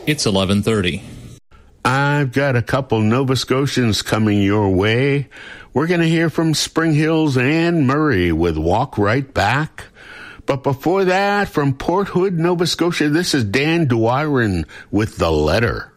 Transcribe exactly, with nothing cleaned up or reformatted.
It's eleven thirty. I've got a couple Nova Scotians coming your way. We're going to hear from Spring Hill's Anne Murray with Walk Right Back. But before that, from Port Hood, Nova Scotia, this is Dan Dwyron with The Letter.